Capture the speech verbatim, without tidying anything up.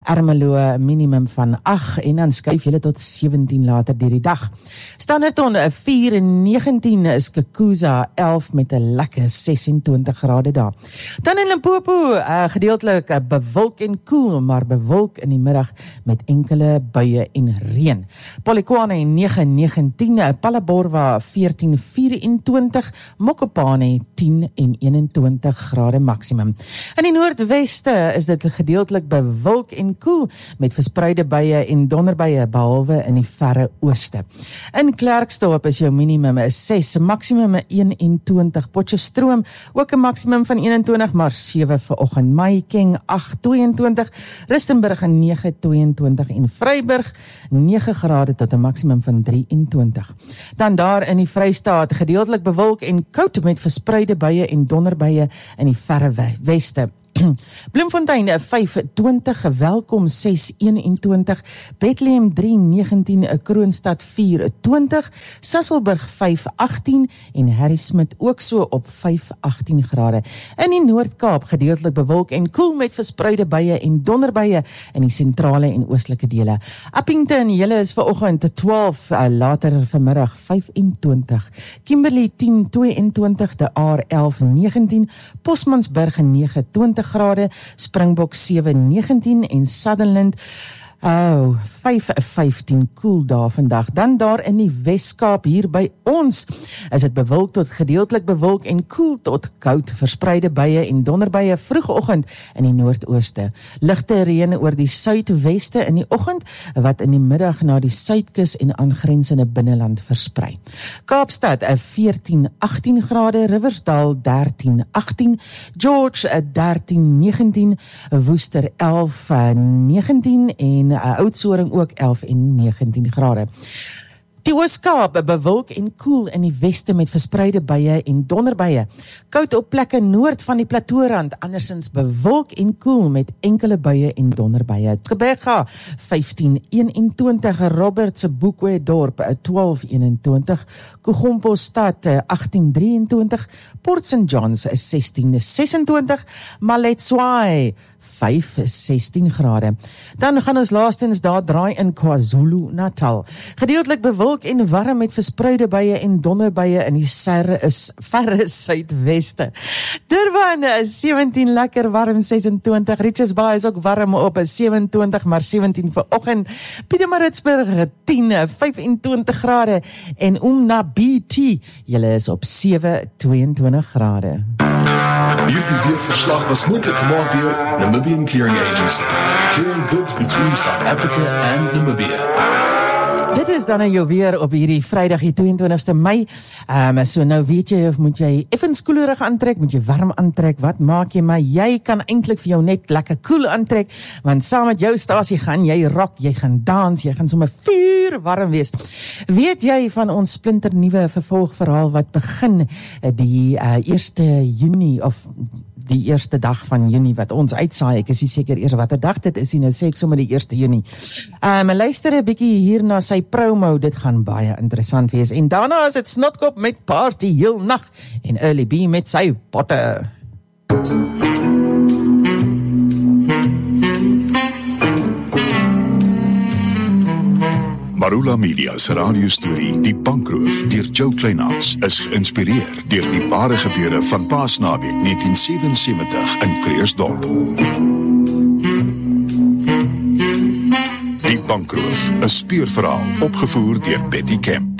Ermelo minimum van agt en dan skuif julle tot sewentien later deur die dag. Standerton vier en negentien is Kakuza elf met 'n lekker ses en twintig grade daar. Dan in Limpopo uh, gedeeltelik uh, bewolk en koel, maar bewolk in die middag met enkele buie en reën. Polokwane negen negentien, Phalaborwa veertien vyf-en-twintig, Mokopane tien en een-en-twintig grade maksimum. In die noordweste is dit gedeeltelik bewolk en koel met verspreide buie en donderbuie behalwe in die verre ooste. In Klerksdorp is jou minimum ses, maksimum een-en-twintig. Potchefstroom ook 'n maksimum van een-en-twintig, maar sewe vir oggend. Mahikeng agt tweeëntwintig, Rustenburg negen tweeëntwintig en Vryburg nege grade tot 'n maksimum van drie-en-twintig. Dan daar in die Vrystaat gedeeltelik bewolk en koud met verspreide buie en donderbuie in die verre weste. Bloemfontein vyf twintig, Welkom ses een-en-twintig, Bethlehem drie negentien, Kroonstad vier twintig, Sasolburg vyf agtien en Harrismith ook so op vyf agtien grade. In die Noord-Kaap gedeeltelik bewolk en koel met verspreide buie en donderbuie in die sentrale en oostelike dele. Appington, julle is vanoggend twaalf, later vanmiddag vyf-en-twintig, Kimberley tien tweeëntwintig, De Aar elf negentien, Postmansberg nege twintig grade, Springbok sewe negentien en Sutherland Oh, vyf vyftien koel daar vandag. Dan daar in die Weskaap hier by ons is dit bewolk tot gedeeltelik bewolk en koel tot koud, verspreide buie en donderbuie vroegoggend in die noordooste. Ligte reën oor die suidweste in die oggend wat in die middag na die suidkus en aangrensende binneland versprei. Kaapstad veertien agtien grade, Riversdal dertien agtien, George dertien negentien, Woester elf negentien en Uh, Oudtshoorn ook elf en negentien grade. Die Oos-Kaap bewolk en koel in die weste met verspreide buie en donderbuie. Koud op plekke noord van die plateaurand, andersins bewolk en koel met enkele buie en donderbuie. Gqeberha vyftien een-en-twintig, Robert se Boekwe dorp twaalf een-en-twintig, Kugompo stad agtien drieëntwintig, Port Saint Johns sestien sesentwintig, Maletswai vyf sestien grade. Dan gaan ons laastens daar draai in KwaZulu-Natal. Gedeeltelik bewolk en warm met verspreide buie en donderbuie in die serre is verre suidweste. Durban is sewentien lekker warm, sesentwintig. Richards Bay is ook warm op sewentwintig, maar sewentien vir oggend. Pietermaritzburg tien vyf-en-twintig grade en Umna B T, julle is op sewe tweeëntwintig grade. Hierdie weerverslag was moontlik gemaak deur Namibian Clearing Agency, clearing goods between South Africa and Namibia. Dit is dan in jou weer op hierdie Vrydag die tweeëntwintigste Mei. Um, so nou weet jy of moet jy effens koelerig aantrek, moet jy warm aantrek, wat maak jy, maar jy kan eintlik vir jou net lekker koel aantrek, want saam met jou stasie gaan jy rock, jy gaan dans, jy gaan sommer vuur warm wees. Weet jy van ons splinternuwe vervolgverhaal wat begin die uh, eerste Junie of die eerste dag van Junie wat ons uitsaai, ek is nie seker eers wat 'n dag dit is, nou sê ek sommer die eerste Junie. Um, luister 'n bietjie hier na sy promo, dit gaan baie interessant wees. En daarna is dit Snotkop met party heel nag en Early B met sy potte. Marula Media se radiostorie Die Bankroof deur Joe Kleinhans is geïnspireer deur die ware gebeure van Paasnaweek negentien sewensewentig in Kreersdorp. Die Bankroof, 'n speurverhaal opgevoer deur Betty Kemp.